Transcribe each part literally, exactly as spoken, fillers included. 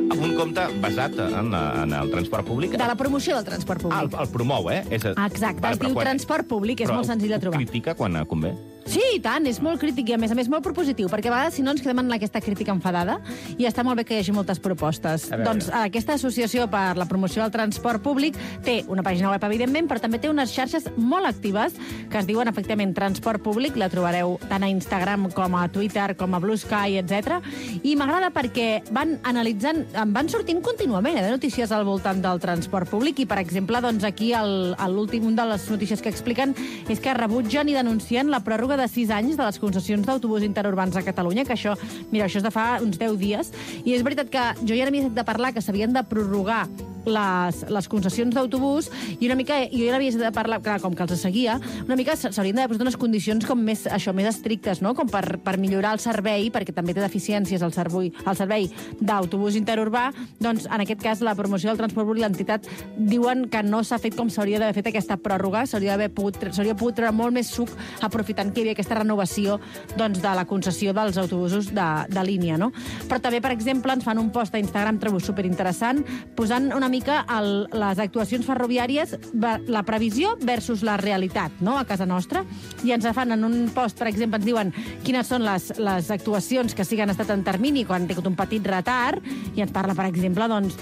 Un compte basat en, en el transport públic. De la promoció del transport públic. Ah, el, el promou, eh? És, Exacte, es diu transport públic, és molt senzill de trobar. Però critica quan convé. Sí, i tant, és molt crític i, a més a més, molt propositiu, perquè a vegades, si no, ens quedem en aquesta crítica enfadada i està molt bé que hi hagi moltes propostes. Doncs aquesta associació per la promoció del transport públic té una pàgina web, evidentment, però també té unes xarxes molt actives que es diuen, efectivament, Transport Públic. La trobareu tant a Instagram com a Twitter, com a Blue Sky, etcètera. I m'agrada perquè van analitzant, van sortint contínuament eh, de notícies al voltant del transport públic i, per exemple, doncs aquí l'últim de les notícies que expliquen és que rebutgen i denuncien la pròrroga de sis anys de les concessions d'autobús interurbans a Catalunya, que això, mira, això és de fa uns deu dies, i és veritat que jo ja n'havia sentit de parlar que s'havien de prorrogar les, les concessions d'autobús i una mica, jo ja n'havia sentit de parlar, clar, com que els seguia, una mica s'haurien d'haver posat unes condicions com més, això, més estrictes, no?, com per, per millorar el servei, perquè també té deficiències el servei, el servei d'autobús interurbà, doncs en aquest cas la promoció del transport públic, l'entitat diuen que no s'ha fet com s'hauria d'haver fet aquesta pròrroga, s'hauria d'haver pogut, s'hauria pogut treure molt més suc aprofitant que hi havia aquesta renovació doncs, de la concessió dels autobusos de, de línia, no? Però també, per exemple, ens fan un post a Instagram, trobo superinteressant, posant una mica el, les actuacions ferroviàries, la previsió versus la realitat, no?, a casa nostra, i ens fan en un post, per exemple, ens diuen quines són les, les actuacions que sí que han estat en termini, quan han tingut un petit retard, i ens parla, per exemple, doncs,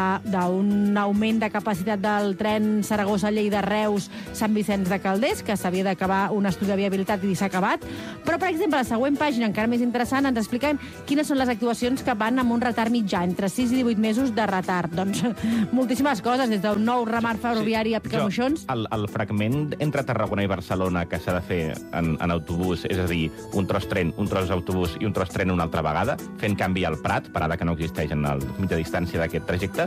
d'un augment de capacitat del tren Saragossa-Lleida-Reus-Sant Vicenç de Calders, que s'havia d'acabar un estudi de viabilitat i s'ha acabat. Però, per exemple, a la següent pàgina, encara més interessant, ens expliquen quines són les actuacions que van amb un retard mitjà, entre sis i divuit mesos de retard. Doncs moltíssimes coses, des d'un nou ramar ferroviari a Picamoixons. El, el fragment entre Tarragona i Barcelona que s'ha de fer en, en autobús, és a dir, un tros tren, un tros autobús i un tros tren una altra vegada, fent canvi al Prat, parada que no existeix en el mitja distància d'aquest trajecte,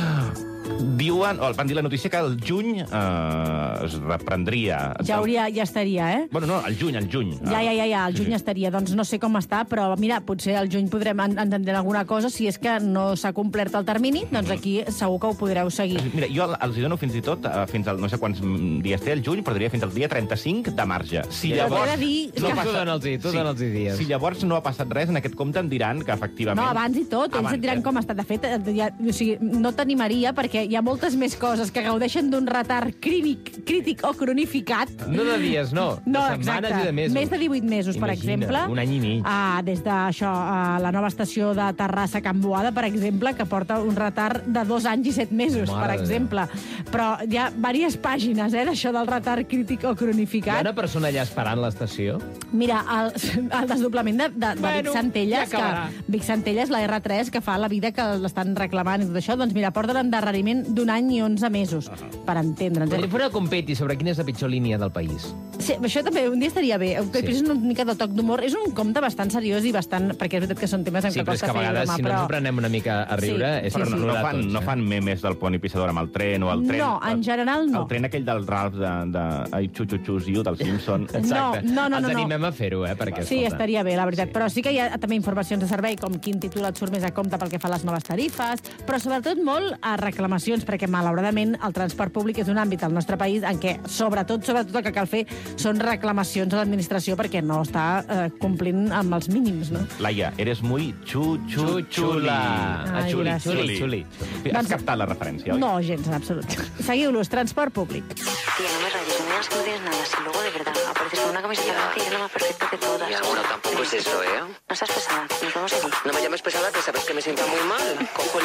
diuen, o van dir la notícia que el juny eh, es reprendria. Ja hauria, ja estaria, eh? Bueno, no, el juny, el juny. Ja, ja, ja, ja, el juny sí, sí. estaria. Doncs no sé com està, però mira, potser el juny podrem entendre alguna cosa, si és que no s'ha complert el termini, doncs aquí segur que ho podreu seguir. Mira, jo els dono fins i tot, fins al, no sé quants dies té el juny, però diria fins al dia trenta-cinc de marge. Si llavors... Però dir... No, tu dona'ls-hi, tu dona'ls-hi dies. Si llavors no ha passat res, en aquest compte em diran que efectivament... No, abans i tot, ells et diran com està. De fet, ja, o sigui, no t'animaria, perquè hi ha moltes més coses que gaudeixen d'un retard crític, crític o cronificat. No de dies, no. No, de setmanes exacte. I de mesos. Més de divuit mesos, Imagina, per exemple. un any i mig. Ah, des d'això, a la nova estació de Terrassa-Can Boada, per exemple, que porta un retard de dos anys i set mesos, Mare per exemple. Però hi ha diverses pàgines, eh, d'això del retard crític o cronificat. Hi ha una persona allà esperant l'estació? Mira, el, el desdoblament de, de, de bueno, Vic Centelles, ja que Vic Centelles, la erre tres, que fa la vida que l'estan reclamant i tot això, doncs mira, porta l'endarreriment d'un any i onze mesos, uh -huh. per entendre'ns. Podria fer una competi sobre quina és la pitjor línia del país. Sí, això també un dia estaria bé. Sí. És una mica de toc d'humor. És un compte bastant seriós i bastant... Perquè és veritat que són temes en sí, què costa fer broma. Sí, però és que a vegades, si no ens prenem una mica a riure... Sí, és sí, però sí. no, no, fan, tots, no eh? fan memes del pont i pissador amb el tren o el tren... No, en general no. El tren aquell del Ralph de... de ai, xu-xu-xus, iu, del Simpson. Exacte. No, no, no, Els no, animem no. a fer-ho, eh? Perquè, sí, escolta, estaria bé, la veritat. Sí. Però sí que hi ha també informacions de servei, com quin títol et surt més a compte pel que fa a les noves tarifes, però sobretot molt a reclamacions, perquè malauradament el transport públic és un àmbit al nostre país en què sobretot, sobretot el que cal fer són reclamacions a l'administració perquè no està eh, complint amb els mínims, no? Laia, eres muy chu-chu-chuli. Xula. Ai, Xuli, gràcies. xuli, xuli. Has Doncs- captat la referència, oi? No, gens, en absolut. Seguiu-los, transport públic. Tía, no me rayes, no me digas que no tienes nada, si luego de verdad apareces con una camiseta blanca y eres la más perfecta de todas. Ya, bueno, tampoco es eso, ¿eh? No seas pesada, nos vemos allí. No me llames pesada, que sabes que me sienta muy mal. Cojo el